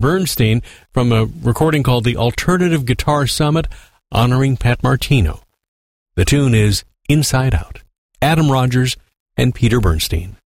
Bernstein from a recording called the Alternative Guitar Summit honoring Pat Martino. The tune is Inside Out. Adam Rogers and Peter Bernstein.